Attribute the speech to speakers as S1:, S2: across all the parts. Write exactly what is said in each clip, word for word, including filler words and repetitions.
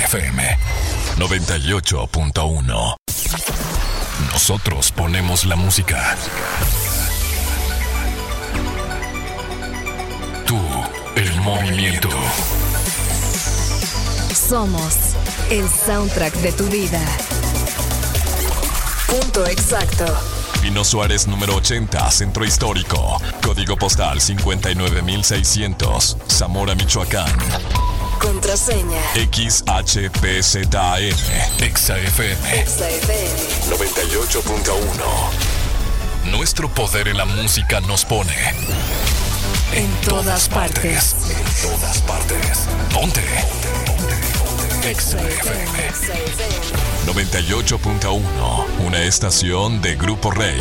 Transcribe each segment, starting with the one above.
S1: F M noventa y ocho punto uno. Nosotros ponemos la música. Tú, el movimiento.
S2: Somos el soundtrack de tu vida. Punto exacto.
S1: Pino Suárez número ochenta, Centro Histórico. Código postal cincuenta y nueve mil seiscientos, Zamora, Michoacán.
S2: Contraseña
S1: X H P Z A M. Exa F M
S2: Exa F M
S1: noventa y ocho punto uno. Nuestro poder en la música nos pone
S2: en, en todas, todas partes.
S1: partes. En todas partes. Ponte. Exa F M noventa y ocho punto uno. Una estación de Grupo Rey.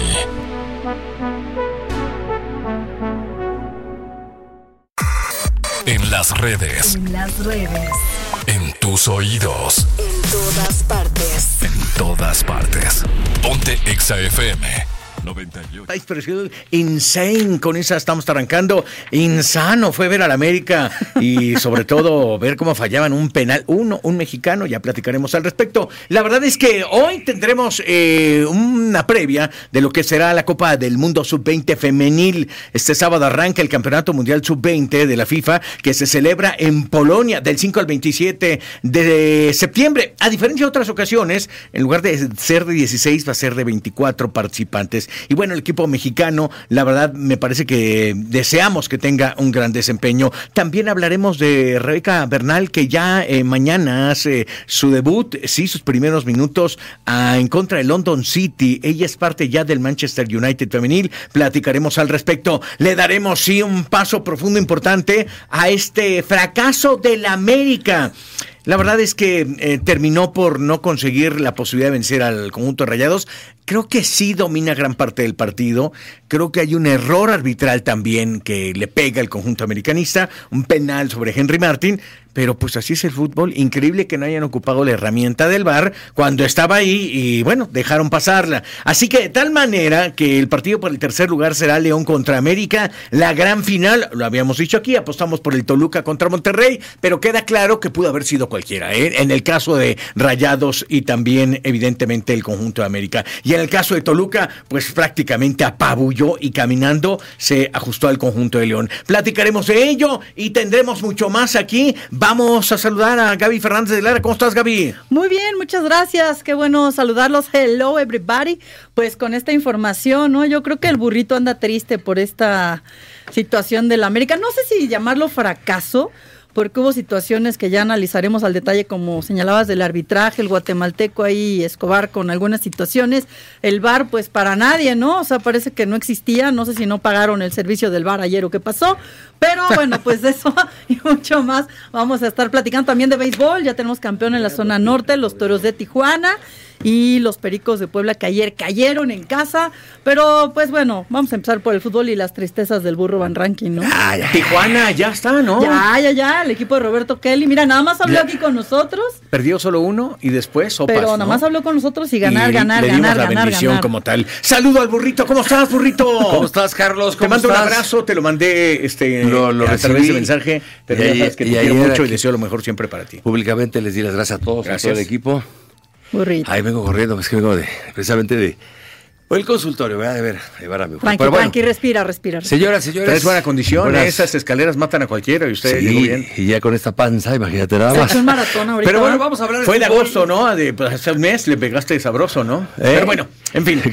S1: En las redes.
S2: En las redes.
S1: En tus oídos.
S2: En todas partes.
S1: En todas partes. Ponte Exa F M noventa y ocho.
S3: Ay, pero es insane, con esa estamos arrancando. Insano fue ver al América y sobre todo ver cómo fallaban un penal. Uno, un mexicano, ya platicaremos al respecto. La verdad es que hoy tendremos eh, una previa de lo que será la Copa del Mundo sub veinte femenil. Este sábado arranca el Campeonato Mundial sub veinte de la FIFA, que se celebra en Polonia del cinco al veintisiete de septiembre. A diferencia de otras ocasiones, en lugar de ser de dieciséis, va a ser de veinticuatro participantes. Y bueno, el equipo mexicano, la verdad, me parece que deseamos que tenga un gran desempeño. También hablaremos de Rebeca Bernal, que ya eh, mañana hace su debut, sí, sus primeros minutos a, en contra de London City. Ella es parte ya del Manchester United femenil. Platicaremos al respecto. Le daremos, sí, un paso profundo importante a este fracaso del América. La verdad es que eh, terminó por no conseguir la posibilidad de vencer al conjunto de Rayados. Creo que sí domina gran parte del partido. Creo que hay un error arbitral también que le pega al conjunto americanista, un penal sobre Henry Martin, pero pues así es el fútbol. Increíble que no hayan ocupado la herramienta del V A R cuando estaba ahí y bueno, dejaron pasarla. Así que de tal manera que el partido por el tercer lugar será León contra América, la gran final, lo habíamos dicho aquí, apostamos por el Toluca contra Monterrey, pero queda claro que pudo haber sido cualquiera, ¿eh? En el caso de Rayados y también evidentemente el conjunto de América. Y en el caso de Toluca, pues prácticamente apabulló y caminando se ajustó al conjunto de León. Platicaremos de ello y tendremos mucho más aquí. Vamos a saludar a Gaby Fernández de Lara. ¿Cómo estás, Gaby?
S4: Muy bien, muchas gracias. Qué bueno saludarlos. Hello, everybody. Pues con esta información, ¿no? Yo creo que el burrito anda triste por esta situación del América. No sé si llamarlo fracaso, porque hubo situaciones que ya analizaremos al detalle, como señalabas, del arbitraje, el guatemalteco ahí, Escobar, con algunas situaciones. El V A R, pues para nadie, ¿no? O sea, parece que no existía. No sé si no pagaron el servicio del V A R ayer o qué pasó. Pero bueno, pues de eso y mucho más vamos a estar platicando. También de béisbol, ya tenemos campeón en la zona norte, los Toros de Tijuana y los Pericos de Puebla, que ayer cayeron en casa. Pero pues bueno, vamos a empezar por el fútbol y las tristezas del burro Van Ranking, ¿no?
S3: Ah, ya, Tijuana ya está, ¿no?
S4: Ya, ya, ya, el equipo de Roberto Kelly. Mira, nada más habló ya aquí con nosotros.
S3: Perdió solo uno y después sopas,
S4: Pero nada
S3: ¿no?
S4: más habló con nosotros y ganar,
S3: y
S4: ganar,
S3: le dimos
S4: ganar,
S3: la
S4: ganar,
S3: bendición
S4: ganar.
S3: como tal. Saludo al burrito. ¿Cómo estás, burrito?
S5: ¿Cómo estás, Carlos? ¿Cómo
S3: te mando
S5: estás?
S3: un abrazo, te lo mandé este,
S5: lo, lo
S3: a
S5: recibí,
S3: través de mensaje, pero
S5: y
S3: ya
S5: ahí,
S3: sabes que te
S5: y
S3: quiero mucho
S5: aquí,
S3: y deseo lo mejor siempre para ti.
S5: Públicamente les di las gracias a todos,
S3: Gracias.
S5: a todo el equipo.
S4: Burrito.
S5: Ahí vengo corriendo, es que vengo de, precisamente de el consultorio, voy a ver, llevar a mi
S4: Tranqui,
S5: Pero bueno,
S4: tranqui, respira, respira.
S5: señoras, señores.
S3: Traes buena condición,
S5: buenas-
S3: esas escaleras matan a cualquiera y usted
S5: Sí,
S3: llegó bien.
S5: y ya con esta panza, imagínate nada
S4: Se
S5: más.
S4: echó un maratón ahorita.
S5: Pero bueno, vamos a hablar de
S3: Fue de
S5: fútbol.
S3: agosto, ¿no? De, pues, hace un mes le pegaste sabroso, ¿no?
S5: ¿Eh?
S3: Pero bueno, en fin.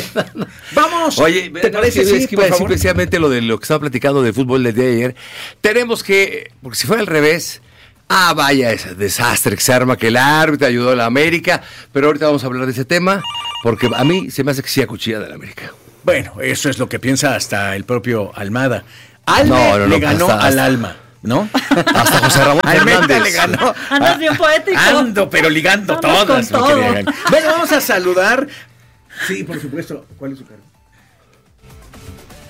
S3: Vamos.
S5: Oye,
S3: ¿te parece?
S5: Es
S3: Sí,
S5: que iba
S3: por
S5: a decir
S3: favor.
S5: precisamente lo de lo que estaba platicando de fútbol del día de ayer. Tenemos que, porque si fuera al revés, ah, vaya ese desastre que se arma, que el árbitro ayudó a la América, pero ahorita vamos a hablar de ese tema, porque a mí se me hace que sí acuchilla de la América.
S3: Bueno, eso es lo que piensa hasta el propio Almada. Alme
S5: No, no, no,
S3: le ganó
S5: hasta-
S3: al
S5: hasta-
S3: alma, ¿no?
S5: Hasta José Ramón
S3: Almeida
S5: Fernández.
S3: le ganó.
S4: Andas bien poético.
S3: Ando, pero ligando
S4: Vamos
S3: todas.
S4: con
S3: mi
S4: todo.
S3: querida Gaby. Bueno, vamos a saludar. Sí, por supuesto. ¿Cuál es su cargo?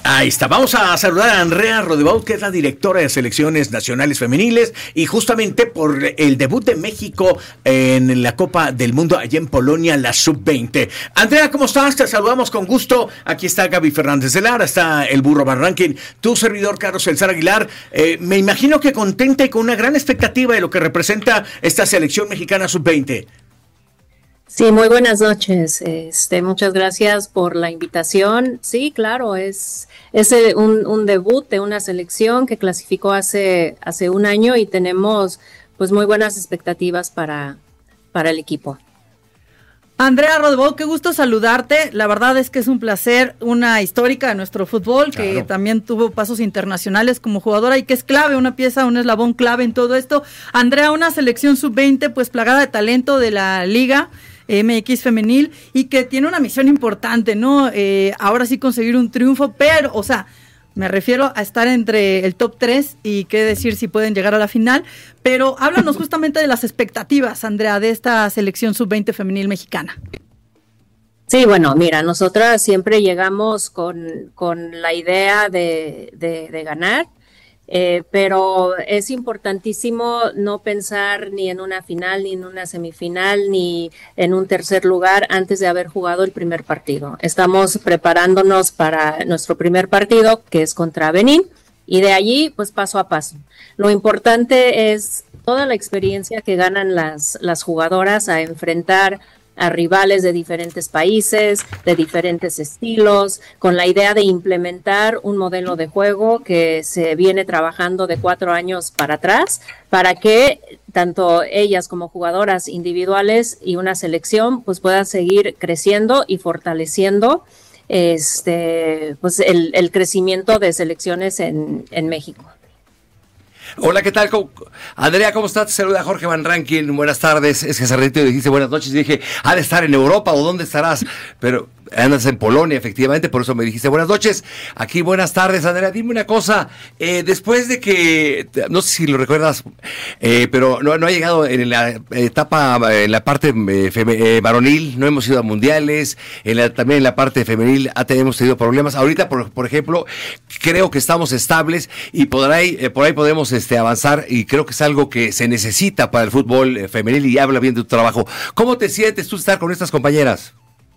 S3: Ahí está. Vamos a saludar a Andrea Rodebaut, que es la directora de selecciones nacionales femeniles, y justamente por el debut de México en la Copa del Mundo allá en Polonia, la sub veinte. Andrea, ¿cómo estás? Te saludamos con gusto. Aquí está Gaby Fernández de Lara, está el Burro Van Rankin, tu servidor Carlos César Aguilar. Eh, me imagino que contenta y con una gran expectativa de lo que representa esta selección mexicana sub veinte.
S6: Sí, muy buenas noches. Este, muchas gracias por la invitación. Sí, claro, es, es un, un debut de una selección que clasificó hace, hace un año y tenemos pues muy buenas expectativas para, para el equipo.
S4: Andrea Rodebaut, qué gusto saludarte. La verdad es que es un placer, una histórica de nuestro fútbol, claro, que también tuvo pasos internacionales como jugadora y que es clave, una pieza, un eslabón clave en todo esto. Andrea, una selección sub veinte pues plagada de talento de la Liga M X femenil y que tiene una misión importante, ¿no? Eh, ahora sí conseguir un triunfo, pero, o sea, me refiero a estar entre el top tres y qué decir si pueden llegar a la final, pero háblanos justamente de las expectativas, Andrea, de esta selección sub veinte femenil mexicana.
S6: Sí, bueno, mira, nosotras siempre llegamos con, con la idea de, de, de ganar. Eh, pero es importantísimo no pensar ni en una final, ni en una semifinal, ni en un tercer lugar antes de haber jugado el primer partido. Estamos preparándonos para nuestro primer partido, que es contra Benín, y de allí, pues paso a paso. Lo importante es toda la experiencia que ganan las, las jugadoras a enfrentar a rivales de diferentes países, de diferentes estilos, con la idea de implementar un modelo de juego que se viene trabajando de cuatro años para atrás, para que tanto ellas como jugadoras individuales y una selección pues puedan seguir creciendo y fortaleciendo este pues el, el crecimiento de selecciones en, en México.
S5: Hola, ¿qué tal? ¿Cómo? Andrea, ¿cómo estás? Te saluda Jorge Van Rankin, buenas tardes. Es que hace ratito dijiste buenas noches y dije, ha de estar en Europa o dónde estarás, pero andas en Polonia, efectivamente, por eso me dijiste buenas noches. Aquí, buenas tardes, Andrea. Dime una cosa, eh, después de que, no sé si lo recuerdas, eh, pero no, no ha llegado en la etapa, en la parte eh, feme, eh, varonil, no hemos ido a mundiales, en la, también en la parte femenil ha, hemos tenido problemas. Ahorita, por, por ejemplo, creo que estamos estables y por ahí, eh, por ahí podemos este, avanzar y creo que es algo que se necesita para el fútbol eh, femenil y habla bien de tu trabajo. ¿Cómo te sientes tú estar con estas compañeras?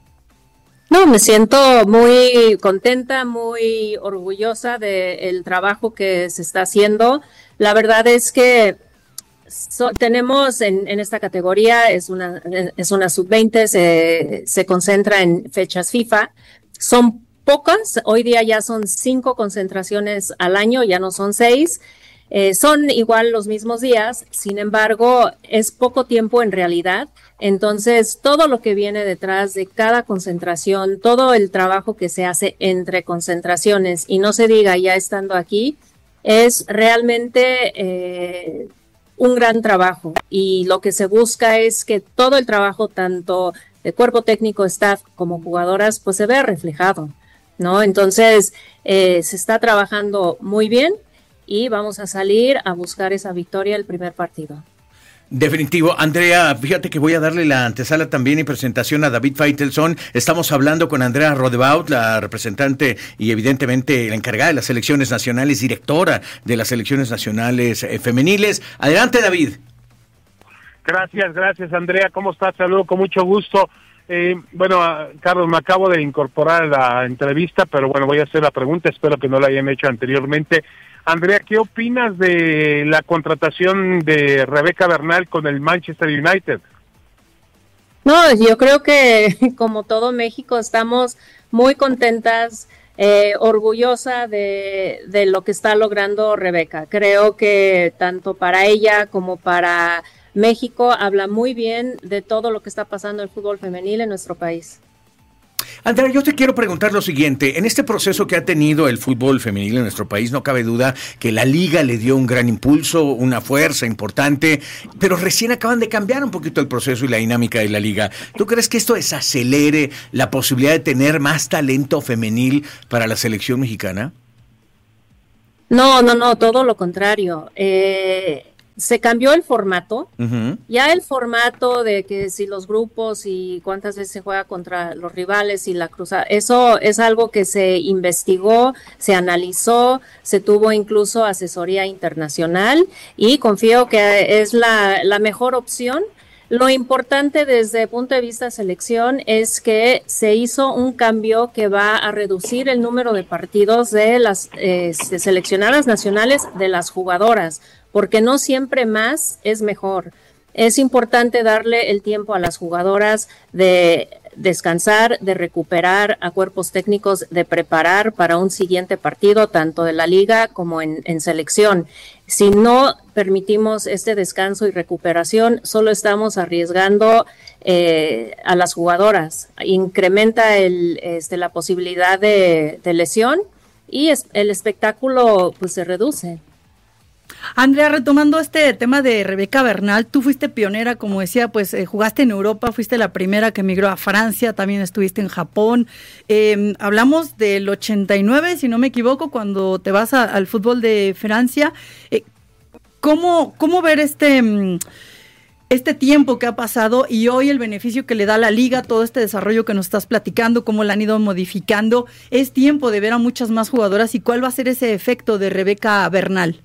S6: No, me siento muy contenta, muy orgullosa del trabajo que se está haciendo. La verdad es que so, tenemos en, en esta categoría, es una, es una sub veinte, se, se concentra en fechas FIFA. Son pocas, hoy día ya son cinco concentraciones al año, ya no son seis. Eh, son igual los mismos días, sin embargo, es poco tiempo en realidad. Entonces, todo lo que viene detrás de cada concentración, todo el trabajo que se hace entre concentraciones, y no se diga ya estando aquí, es realmente eh, un gran trabajo. Y lo que se busca es que todo el trabajo, tanto de cuerpo técnico, staff, como jugadoras, pues se vea reflejado, ¿no? Entonces, eh, se está trabajando muy bien. Y vamos a salir a buscar esa victoria el primer partido.
S3: Definitivo. Andrea, fíjate que voy a darle la antesala también y presentación a David Faitelson. Estamos hablando con Andrea Rodebaut, la representante y evidentemente la encargada de las selecciones nacionales, directora de las selecciones nacionales eh, femeniles. Adelante, David.
S7: Gracias, gracias, Andrea. ¿Cómo estás? Saludo con mucho gusto. Eh, bueno, Carlos, me acabo de incorporar a la entrevista, pero bueno, voy a hacer la pregunta, espero que no la hayan hecho anteriormente. Andrea, ¿qué opinas de la contratación de Rebeca Bernal con el Manchester United?
S6: No, yo creo que como todo México estamos muy contentas, eh, orgullosa de, de lo que está logrando Rebeca. Creo que tanto para ella como para México habla muy bien de todo lo que está pasando en el fútbol femenil en nuestro país.
S3: Andrea, yo te quiero preguntar lo siguiente. En este proceso que ha tenido el fútbol femenil en nuestro país, no cabe duda que la liga le dio un gran impulso, una fuerza importante, pero recién acaban de cambiar un poquito el proceso y la dinámica de la liga. ¿Tú crees que esto desacelere la posibilidad de tener más talento femenil para la selección mexicana?
S6: No, no, no, todo lo contrario. Eh, se cambió el formato.
S3: Uh-huh.
S6: Ya el formato de que si los grupos y cuántas veces se juega contra los rivales y la cruzada, eso es algo que se investigó, se analizó, se tuvo incluso asesoría internacional y confío que es la, la mejor opción. Lo importante desde el punto de vista de selección es que se hizo un cambio que va a reducir el número de partidos de las eh, seleccionadas nacionales de las jugadoras, porque no siempre más es mejor. Es importante darle el tiempo a las jugadoras de descansar, de recuperar, a cuerpos técnicos de preparar para un siguiente partido, tanto de la liga como en, en selección. Si no permitimos este descanso y recuperación, solo estamos arriesgando eh, a las jugadoras. Incrementa el, este, la posibilidad de, de lesión y es, el espectáculo pues se reduce.
S4: Andrea, retomando este tema de Rebeca Bernal, tú fuiste pionera, como decía, pues eh, jugaste en Europa, fuiste la primera que emigró a Francia, también estuviste en Japón. Eh, hablamos del ochenta y nueve, si no me equivoco, cuando te vas a, al fútbol de Francia. Eh, ¿cómo, ¿Cómo ver este... Mm, este tiempo que ha pasado y hoy el beneficio que le da la liga, todo este desarrollo que nos estás platicando, cómo la han ido modificando? Es tiempo de ver a muchas más jugadoras y cuál va a ser ese efecto de Rebeca Bernal.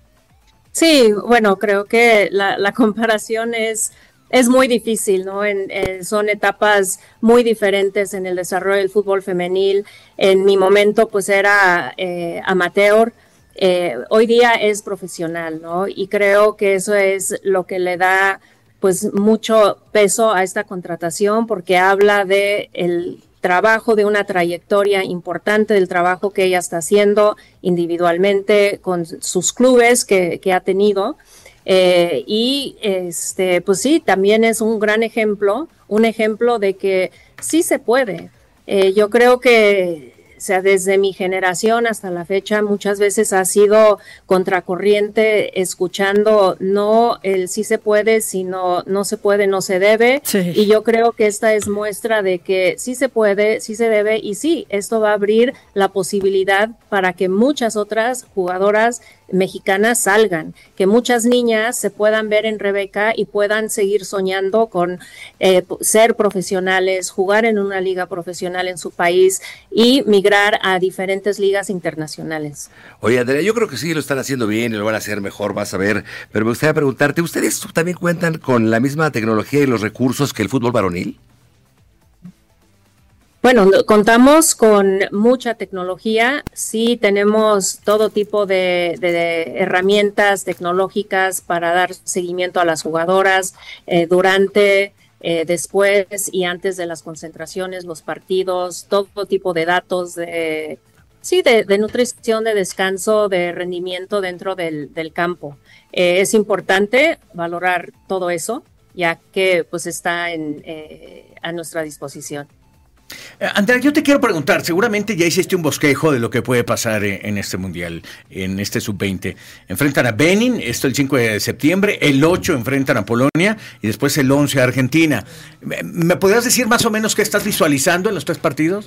S6: Sí, bueno, creo que la, la comparación es, es muy difícil, ¿no? En, en, son etapas muy diferentes en el desarrollo del fútbol femenil. En mi momento, pues era eh, amateur. Eh, hoy día es profesional, ¿no? Y creo que eso es lo que le da, pues, mucho peso a esta contratación, porque habla de el trabajo, de una trayectoria importante, del trabajo que ella está haciendo individualmente con sus clubes que, que ha tenido. Eh, y este, pues sí, también es un gran ejemplo, un ejemplo de que sí se puede. Eh, yo creo que, o sea, desde mi generación hasta la fecha muchas veces ha sido contracorriente, escuchando no el sí se puede, sino no se puede, no se debe. Sí. Y yo creo que esta es muestra de que sí se puede, sí se debe, y sí, esto va a abrir la posibilidad para que muchas otras jugadoras mexicanas salgan, que muchas niñas se puedan ver en Rebeca y puedan seguir soñando con eh, ser profesionales, jugar en una liga profesional en su país y migrar a diferentes ligas internacionales.
S5: Oye, Andrea, yo creo que sí lo están haciendo bien y lo van a hacer mejor, vas a ver, pero me gustaría preguntarte, ¿ustedes también cuentan con la misma tecnología y los recursos que el fútbol varonil?
S6: Bueno, contamos con mucha tecnología, sí tenemos todo tipo de, de, de herramientas tecnológicas para dar seguimiento a las jugadoras eh, durante, eh, después y antes de las concentraciones, los partidos, todo tipo de datos de, sí, de, de nutrición, de descanso, de rendimiento dentro del, del campo. Eh, es importante valorar todo eso, ya que pues está en, eh, a nuestra disposición.
S3: Andrea, yo te quiero preguntar, seguramente ya hiciste un bosquejo de lo que puede pasar en, en este mundial, en este sub veinte. Enfrentan a Benin, esto el cinco de septiembre, el ocho enfrentan a Polonia y después el once a Argentina. ¿Me, me podrías decir más o menos qué estás visualizando en los tres partidos?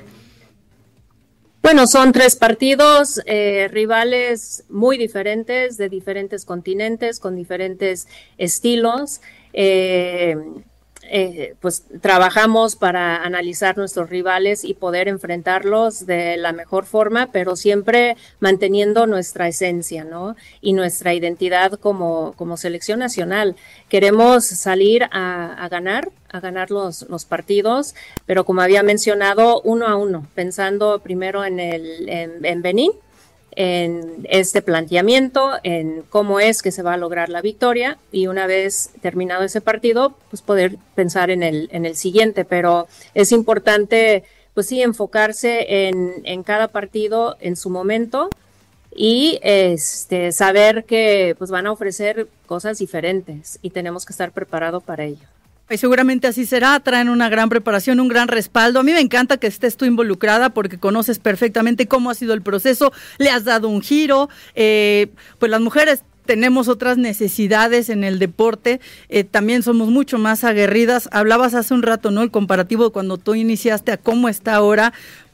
S6: Bueno, son tres partidos, eh, rivales muy diferentes, de diferentes continentes, con diferentes estilos. Eh, Eh, pues trabajamos para analizar nuestros rivales y poder enfrentarlos de la mejor forma, pero siempre manteniendo nuestra esencia, ¿no? Y nuestra identidad como, como selección nacional. Queremos salir a, a ganar, a ganar los, los partidos, pero como había mencionado, uno a uno, pensando primero en el en, en Benín, en este planteamiento, en cómo es que se va a lograr la victoria, y una vez terminado ese partido, pues poder pensar en el, en el siguiente, pero es importante, pues sí, enfocarse en, en cada partido en su momento y este, saber que pues van a ofrecer cosas diferentes y tenemos que estar preparados para ello.
S4: Y seguramente así será, traen una gran preparación, un gran respaldo. A mí me encanta que estés tú involucrada porque conoces perfectamente cómo ha sido el proceso, le has dado un giro, eh, pues las mujeres tenemos otras necesidades en el deporte, eh, también somos mucho más aguerridas. Hablabas hace un rato, ¿no? El comparativo de cuando tú iniciaste a cómo está ahora,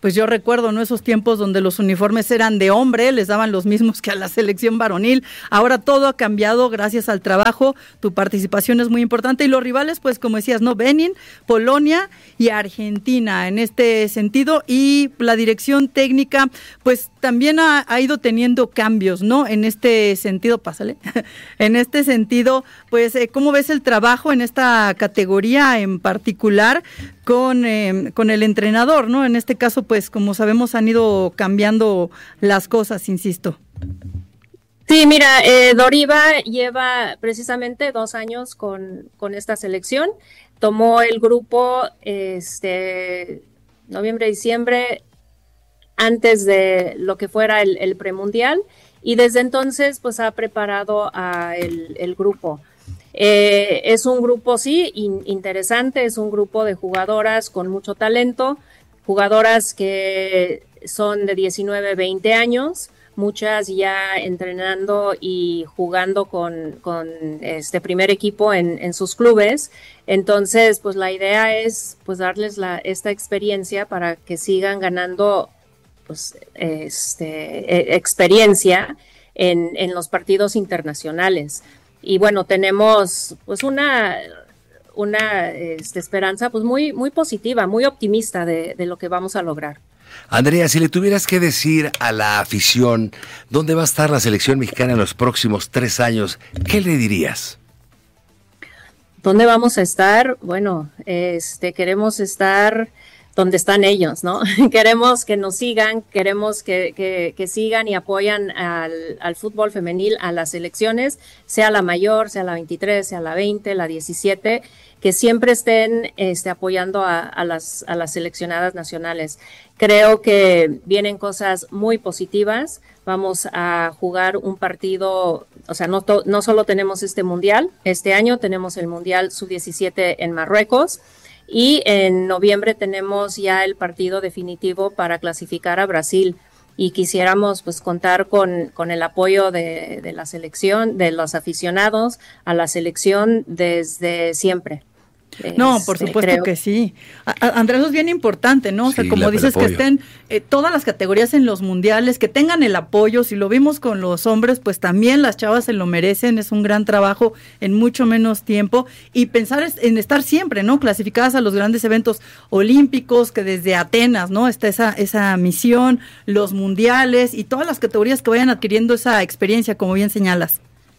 S4: pues yo recuerdo, ¿no? Esos tiempos donde los uniformes eran de hombre, les daban los mismos que a la selección varonil. Ahora todo ha cambiado gracias al trabajo, tu participación es muy importante y los rivales, pues como decías, ¿no? Benin, Polonia y Argentina en este sentido, y la dirección técnica, pues también ha, ha ido teniendo cambios, ¿no? En este sentido, pásale, en este sentido, pues, eh, ¿cómo ves el trabajo en esta categoría en particular con, eh, con el entrenador, ¿no? En este caso, pues, como sabemos, han ido cambiando las cosas, insisto.
S6: Sí, mira, eh, Doriva lleva precisamente dos años con, con esta selección. Tomó el grupo este noviembre, diciembre, antes de lo que fuera el, el premundial, y desde entonces pues ha preparado a el, el grupo. Eh, es un grupo, sí, in, interesante, es un grupo de jugadoras con mucho talento, jugadoras que son de diecinueve, veinte años, muchas ya entrenando y jugando con, con este primer equipo en, en sus clubes. Entonces, pues la idea es pues darles la, esta experiencia para que sigan ganando pues este experiencia en, en los partidos internacionales. Y bueno, tenemos pues una una este, esperanza pues muy muy positiva, muy optimista de, de lo que vamos a lograr.
S5: Andrea, si le tuvieras que decir a la afición dónde va a estar la selección mexicana en los próximos tres años, ¿qué le dirías?
S6: ¿Dónde vamos a estar? Bueno, este queremos estar donde están ellos, ¿no? Queremos que nos sigan, queremos que, que, que sigan y apoyan al, al fútbol femenil, a las selecciones, sea la mayor, sea la veintitrés, sea la veinte, la diecisiete, que siempre estén este, apoyando a, a, las, a las seleccionadas nacionales. Creo que vienen cosas muy positivas. Vamos a jugar un partido, o sea, no, to, no solo tenemos este mundial, este año tenemos el mundial sub diecisiete en Marruecos, y en noviembre tenemos ya el partido definitivo para clasificar a Brasil, y quisiéramos pues contar con, con el apoyo de, de la selección, de los aficionados a la selección desde siempre.
S4: No, por supuesto creo. que sí. A, a, Andrés, eso es bien importante, ¿no? O sea, sí, como dices, que estén eh, todas las categorías en los mundiales, que tengan el apoyo. Si lo vimos con los hombres, pues también las chavas se lo merecen. Es un gran trabajo en mucho menos tiempo. Y pensar en estar siempre, ¿no? Clasificadas a los grandes eventos olímpicos, que desde Atenas, ¿no? Está esa, esa misión, los mundiales y todas las categorías que vayan adquiriendo esa experiencia, como bien señalas.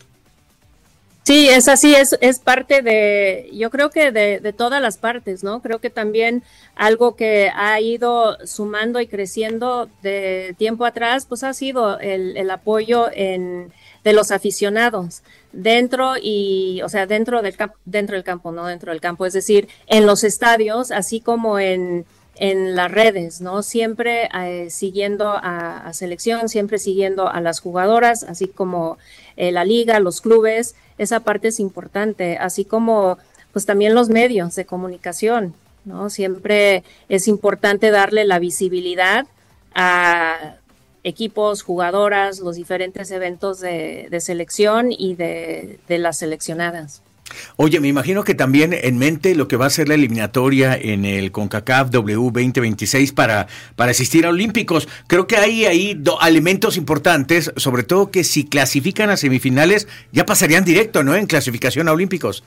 S6: Sí, es así, es, es parte de, yo creo que de, de todas las partes, ¿no? Creo que también algo que ha ido sumando y creciendo de tiempo atrás, pues ha sido el, el apoyo en, de los aficionados dentro y, o sea, dentro del campo, dentro del campo, no dentro del campo, es decir, en los estadios, así como en, en las redes, ¿no? Siempre eh, siguiendo a, a selección, siempre siguiendo a las jugadoras, así como eh, la liga, los clubes. Esa parte es importante, así como pues también los medios de comunicación, ¿no? Siempre es importante darle la visibilidad a equipos, jugadoras, los diferentes eventos de, de selección y de, de las seleccionadas.
S3: Oye, me imagino que también en mente lo que va a ser la eliminatoria en el CONCACAF W veinte veintiséis para, para asistir a Olímpicos. Creo que hay ahí do, elementos importantes, sobre todo que si clasifican a semifinales ya pasarían directo, ¿no? En clasificación a Olímpicos.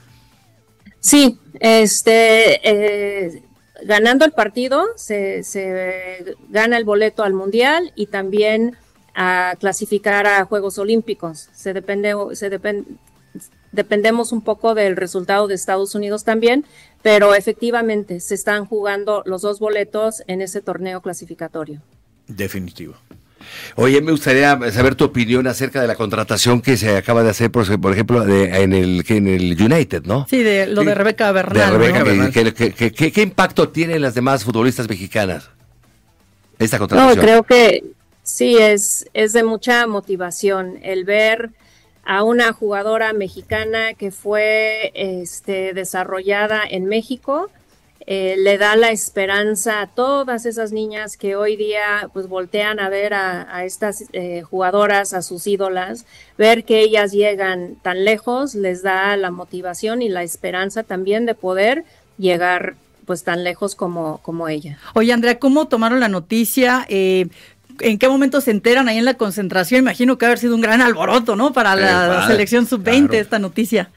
S6: Sí, este, eh, ganando el partido se, se gana el boleto al Mundial y también a clasificar a Juegos Olímpicos. Se depende, se depende. Dependemos un poco del resultado de Estados Unidos también, pero efectivamente se están jugando los dos boletos en ese torneo clasificatorio.
S3: Definitivo.
S5: Oye, me gustaría saber tu opinión acerca de la contratación que se acaba de hacer, por, por ejemplo, de, en, el, en el United, ¿no?
S4: Sí, de lo sí. de Rebeca Bernal.
S5: De Rebeca,
S4: ¿no?
S5: ¿qué, qué, qué, qué, ¿Qué impacto tienen las demás futbolistas mexicanas esta contratación?
S6: No, creo que sí, es, es de mucha motivación el ver a una jugadora mexicana que fue este, desarrollada en México, eh, le da la esperanza a todas esas niñas que hoy día pues voltean a ver a, a estas eh, jugadoras, a sus ídolas, ver que ellas llegan tan lejos, les da la motivación y la esperanza también de poder llegar pues tan lejos como, como ella.
S4: Oye, Andrea, ¿cómo tomaron la noticia? Eh, ¿En qué momento se enteran ahí en la concentración? Imagino que ha haber sido un gran alboroto, ¿no? Para la
S5: padre,
S4: selección sub veinte,
S5: claro.
S4: esta noticia.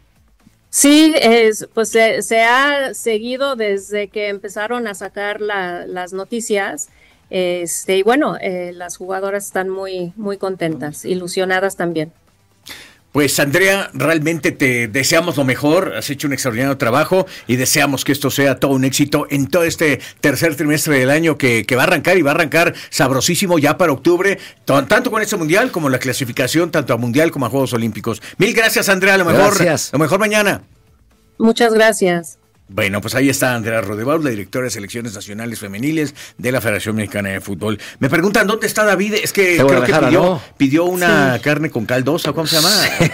S6: Sí, es, pues se, se ha seguido desde que empezaron a sacar la, las noticias. Este, y bueno, eh, las jugadoras están muy, muy contentas, ilusionadas también.
S3: Pues Andrea, realmente te deseamos lo mejor, has hecho un extraordinario trabajo y deseamos que esto sea todo un éxito en todo este tercer trimestre del año que, que va a arrancar y va a arrancar sabrosísimo ya para octubre, t- tanto con este mundial como la clasificación, tanto a mundial como a Juegos Olímpicos. Mil gracias, Andrea, lo mejor,
S5: Gracias.
S3: lo mejor mañana.
S6: Muchas gracias.
S3: Bueno, pues ahí está Andrea Rodebaut, la directora de Selecciones Nacionales Femeniles de la Federación Mexicana de Fútbol. Me preguntan, ¿dónde está David? Es que
S5: De
S3: creo que
S5: Guadalajara,
S3: pidió,
S5: ¿no?
S3: pidió una
S4: Sí.
S3: carne con caldosa, ¿cómo se llama?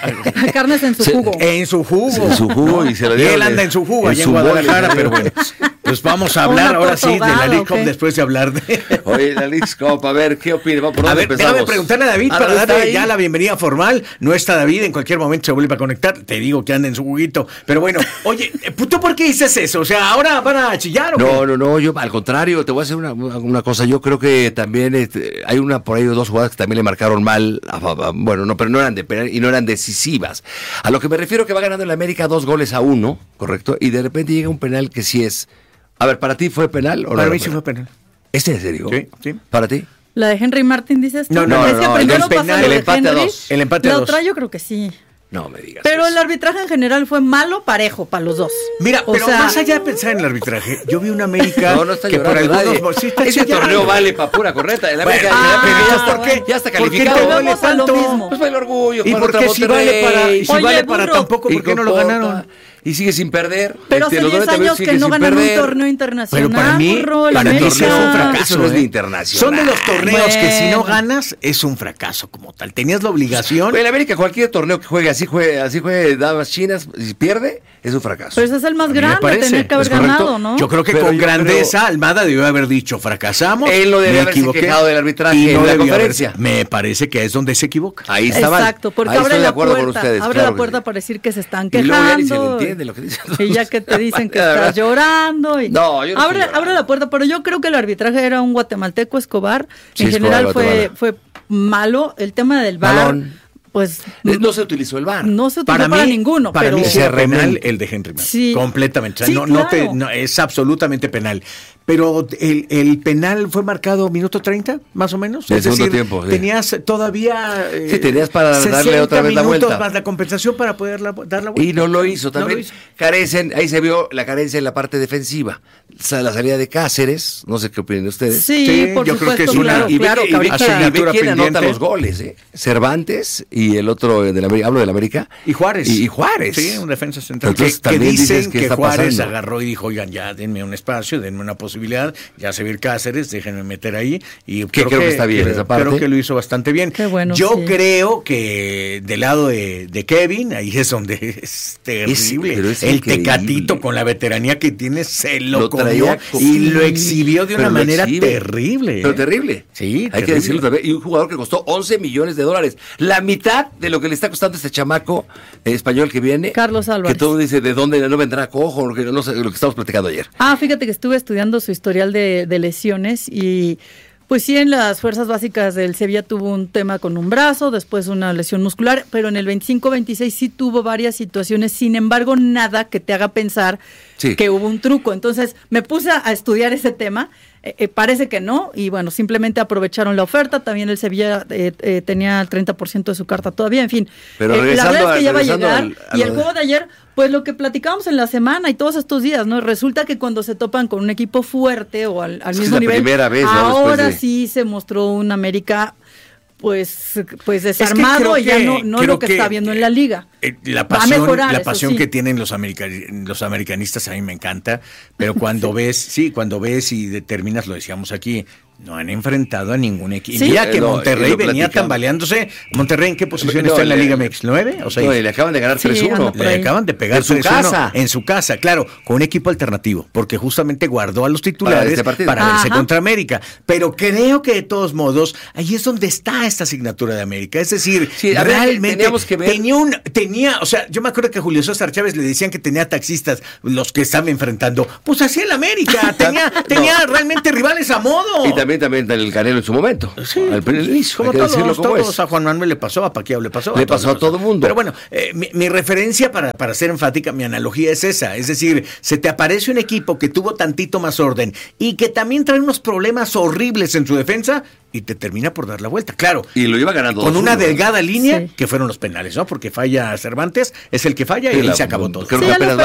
S4: Carnes en su
S5: Sí.
S4: jugo.
S3: En su jugo.
S5: En su jugo, y se lo
S3: Y
S5: dieron
S3: él anda
S5: en-
S3: en su jugo
S5: en
S3: allá
S5: su
S3: en
S5: mole,
S3: Guadalajara,
S5: ¿no?
S3: pero bueno, pues vamos a hablar
S4: Una
S3: ahora sí de la
S4: torta
S3: League
S4: ahogada,
S3: Cup
S4: ¿o qué?
S3: después de hablar de...
S5: Oye, la Leagues Cup, a ver, ¿qué opina? ¿Por
S3: A
S5: dónde
S3: ver,
S5: empezamos?
S3: déjame preguntarle a David
S5: Ah,
S3: para
S5: ¿está
S3: darle
S5: ahí?
S3: ya la bienvenida formal. No está David, en cualquier momento se vuelve a conectar. Te digo que anda en su juguito. Pero bueno, oye, ¿tú por qué dices eso? O sea, ¿ahora van a chillar o qué?
S5: No, no, no, yo al contrario, te voy a hacer una, una cosa. Yo creo que también este, hay una por ahí dos jugadas que también le marcaron mal. A, a, a, bueno, no, pero no eran de penal y no eran decisivas. A lo que me refiero que va ganando el América dos goles a uno, ¿correcto? Y de repente llega un penal que sí es. A ver, ¿para ti fue penal o no?
S3: Para
S5: era
S3: mí sí fue penal.
S5: ¿Este en serio?
S3: Sí, sí.
S5: ¿Para ti?
S4: ¿La de Henry Martin dices tú?
S3: No, no,
S4: es
S3: no,
S4: que
S3: no,
S4: primero
S3: el
S4: pasó
S3: penal,
S4: lo
S5: el
S4: de
S5: empate a
S4: Henry.
S5: dos.
S3: El empate a
S4: La
S3: dos.
S4: otra yo creo que sí.
S5: No me digas.
S4: Pero
S5: eso.
S4: el arbitraje en general fue malo, parejo para los dos.
S3: Mira,
S4: O
S3: pero
S4: sea,
S3: más allá de pensar en el arbitraje, yo vi una América
S5: No, no está
S3: que por
S5: llorando
S3: algunos...
S5: nadie.
S3: Sí está
S5: Ese
S3: chillando.
S5: torneo vale para pura correcta. El América,
S3: Bueno,
S5: el América
S3: ah,
S5: ya, está,
S3: ¿por qué?
S5: ya está
S3: ¿Por qué
S5: calificado.
S3: te duele
S4: Volvemos a lo
S3: tanto?
S4: mismo.
S5: Pues va el orgullo.
S3: ¿Y
S5: juega
S3: por
S5: contra
S3: qué si vale
S5: Monterrey.
S3: para, y si
S4: Oye,
S3: vale para
S4: burro.
S3: tampoco? ¿Por
S5: Y
S3: qué no
S5: con
S3: lo
S5: Cota,
S3: ganaron?
S5: Y sigue sin perder.
S4: Pero
S5: Este,
S4: hace
S5: los
S4: diez
S5: doble también
S4: años
S5: sigue
S4: que no
S5: sin
S4: ganan un
S5: perder.
S4: torneo internacional.
S3: Pero para mí,
S4: burro, el
S3: para mí sí es un
S4: América.
S3: fracaso.
S5: Eso no es
S3: ¿eh?
S5: de internacional.
S3: Son de los torneos que si no
S4: Bueno.
S3: ganas, es un fracaso como tal. Tenías la obligación.
S5: En América cualquier torneo que juegue así juegue, así juegue damas chinas, si pierde, es un fracaso.
S4: Pero ese es el más
S3: A mí me
S4: grande,
S3: parece,
S4: tenía que haber
S3: ¿es correcto?
S4: ganado, ¿no?
S3: Yo creo que
S5: Pero
S3: con
S5: yo
S3: grandeza
S5: creo-
S3: Almada debió haber dicho fracasamos.
S5: Él no debe
S3: me
S5: haberse
S3: equivoqué,
S5: quejado del arbitraje
S3: y
S5: en
S3: no
S5: la
S3: debió
S5: conferencia.
S3: haberse- Me parece que es donde se equivoca.
S5: Ahí está mal.
S4: Exacto, porque
S5: Ahí
S4: abre
S5: estoy de
S4: la
S5: acuerdo con
S4: puerta,
S5: ustedes.
S4: abre
S5: claro
S4: la
S5: que
S4: puerta
S5: sí.
S4: para decir que se están
S5: Y luego ya ni se le
S4: quejando.
S5: entiende lo que dicen.
S4: Y ya que te dicen que
S5: La
S4: estás
S5: verdad.
S4: llorando. Y
S5: No, yo no
S4: abre,
S5: estoy llorando.
S4: abre la puerta, pero yo creo que el arbitraje era un guatemalteco Escobar.
S5: Sí,
S4: en
S5: Escobar,
S4: general fue,
S5: Guatemala.
S4: fue malo. El tema del V A R,
S5: Balón.
S4: pues
S5: Eh, No se utilizó el V A R.
S4: no se utilizó para, ninguno.
S3: Para
S4: pero
S3: mí sí era penal
S5: Realmente.
S3: el de Henry Martin.
S4: Sí.
S3: Completamente. O sea,
S4: Sí,
S3: no, no te,
S4: claro.
S3: no, es absolutamente penal. Pero el, el penal fue marcado minuto treinta, más o menos.
S5: El
S3: es
S5: segundo
S3: decir,
S5: tiempo, sí.
S3: tenías todavía... eh,
S5: Sí, tenías para darle
S3: sesenta
S5: otra vez la
S3: minutos
S5: vuelta.
S3: más la compensación para poder la- dar la vuelta.
S5: Y no lo hizo
S3: No
S5: también.
S3: lo hizo.
S5: Carecen, ahí se vio la carencia en la parte defensiva. O sea, la salida de Cáceres, no sé qué opinan ustedes.
S4: Sí,
S3: Sí,
S4: por
S3: yo creo
S4: supuesto,
S3: que es una-
S4: claro,
S5: y ve,
S4: claro,
S5: que-
S4: que
S5: y ve
S4: ahorita-
S5: que- y ve
S3: Asignatura
S5: quién anota
S3: pendiente.
S5: los goles, ¿eh? Cervantes y el otro del América, hablo del América.
S3: Y Juárez.
S5: Y, y Juárez.
S3: Sí, un defensa central.
S5: Entonces,
S3: que, que
S5: también dices,
S3: dicen
S5: ¿qué
S3: que
S5: está
S3: Juárez
S5: pasando?
S3: agarró y dijo, oigan, ya denme un espacio, denme una posibilidad, ya se ve el Cáceres, déjenme meter ahí. Y
S5: Que creo que está bien esa parte.
S3: Creo que lo hizo bastante bien.
S4: Qué bueno,
S3: Yo
S4: sí.
S3: creo que del lado de, de Kevin, ahí es donde es terrible.
S5: pero es
S3: el
S5: increíble.
S3: Tecatito con la veteranía que tiene se lo,
S5: Lo
S3: comió
S5: traía como-
S3: y lo exhibió de
S5: Pero
S3: una
S5: lo
S3: manera
S5: exhibe.
S3: terrible.
S5: Pero terrible.
S3: Sí,
S5: Hay
S3: terrible.
S5: que decirlo también. Y un jugador que costó once millones de dólares. La mitad de lo que le está costando este chamaco eh, español que viene.
S4: Carlos Álvarez.
S5: Que todo dice de dónde no vendrá cojo, lo que, no sé, lo que estamos platicando ayer.
S4: Ah, fíjate que estuve estudiando su historial de, de lesiones y pues sí, en las fuerzas básicas del Sevilla tuvo un tema con un brazo, después una lesión muscular, pero en el veinticinco veintiséis sí tuvo varias situaciones, sin embargo nada que te haga pensar
S5: Sí.
S4: que hubo un truco. Entonces me puse a estudiar ese tema, eh, eh, parece que no, y bueno, simplemente aprovecharon la oferta, también el Sevilla eh, eh, tenía el treinta por ciento de su carta todavía, en fin.
S5: Pero
S4: Eh, la
S5: regresando
S4: verdad es
S5: al-
S4: que ya va a
S5: regresando
S4: llegar,
S5: al- a
S4: y
S5: lo
S4: el
S5: de-
S4: juego de ayer, pues lo que platicábamos en la semana y todos estos días, ¿no? Resulta que cuando se topan con un equipo fuerte o al, al
S5: Es que
S4: mismo
S5: es la
S4: nivel,
S5: primera vez, ¿no?
S4: ahora
S5: Después de-
S4: sí se mostró un América pues pues
S3: que
S4: desarmado
S3: creo
S4: y ya
S3: que-
S4: no, no
S3: creo
S4: lo que,
S3: que,
S4: está viendo en la liga.
S3: Eh, La
S4: Va a
S3: pasión,
S4: mejorar,
S3: la
S4: eso
S3: pasión
S4: sí.
S3: que tienen los, america- los americanistas a mí me encanta, pero cuando ves, sí, cuando ves y determinas, lo decíamos aquí, No han enfrentado a ningún equipo.
S4: ¿Sí?
S3: Mira que
S5: Eh, no,
S3: Monterrey
S5: y lo
S3: venía
S5: platicamos.
S3: tambaleándose. ¿Monterrey en qué posición
S5: No,
S3: está en la
S5: le-
S3: Liga M X? ¿nueve o seis?
S5: No, y le acaban de ganar
S4: Sí,
S5: tres uno.
S4: anda por
S3: Le
S4: ahí.
S3: acaban de pegar
S5: En su
S3: tres uno
S5: casa.
S3: en su casa, claro, con un equipo alternativo, porque justamente guardó a los titulares
S5: este
S3: para,
S5: partido.
S3: verse
S4: Ajá.
S3: contra América. Pero creo que de todos modos, ahí es donde está esta asignatura de América. Es decir,
S5: Sí, a ver,
S3: realmente
S5: teníamos que ver-
S3: tenía un, tenía, o sea, yo me acuerdo que a Julio César Chávez le decían que tenía taxistas, los que estaban enfrentando. Pues así el América, tenía, tenía realmente rivales a modo.
S5: Y también, también el Canelo en su momento.
S3: Sí,
S5: al primer inicio,
S3: como
S5: hay que
S3: todos,
S5: decirlo como
S3: todos,
S5: es.
S3: a Juan Manuel le pasó, a Pacquiao le pasó.
S5: Le
S3: todos
S5: pasó a
S3: nos
S5: todo mundo.
S3: Pero bueno, eh, mi, mi referencia para, para ser enfática, mi analogía es esa. Es decir, se te aparece un equipo que tuvo tantito más orden y que también trae unos problemas horribles en su defensa y te termina por dar la vuelta. Claro,
S5: Y lo iba ganando
S3: con
S5: dos
S3: una
S5: uno.
S3: delgada línea
S4: Sí.
S3: que fueron los penales, ¿no? Porque falla Cervantes, es el que falla y
S5: Sí,
S3: ahí
S5: la-
S3: se acabó todo.
S5: creo
S4: Sí,
S5: que
S4: ya lo
S5: apenas